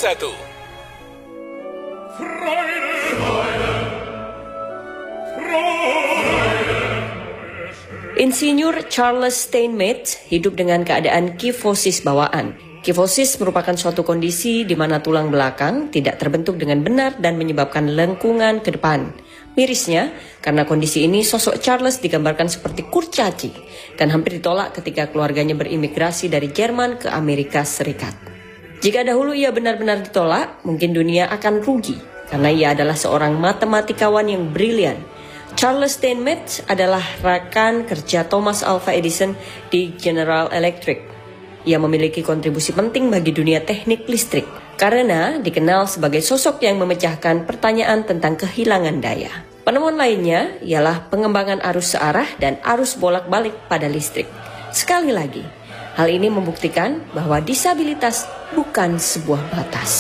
Insinyur Charles Steinmetz hidup dengan keadaan kifosis bawaan. Kifosis merupakan suatu kondisi di mana tulang belakang tidak terbentuk dengan benar dan menyebabkan lengkungan ke depan. Mirisnya, karena kondisi ini sosok Charles digambarkan seperti kurcaci dan hampir ditolak ketika keluarganya berimigrasi dari Jerman ke Amerika Serikat. Jika dahulu ia benar-benar ditolak, mungkin dunia akan rugi karena ia adalah seorang matematikawan yang brilian. Charles Steinmetz adalah rekan kerja Thomas Alva Edison di General Electric. Ia memiliki kontribusi penting bagi dunia teknik listrik karena dikenal sebagai sosok yang memecahkan pertanyaan tentang kehilangan daya. Penemuan lainnya ialah pengembangan arus searah dan arus bolak-balik pada listrik. Sekali lagi, hal ini membuktikan bahwa disabilitas bukan sebuah batas.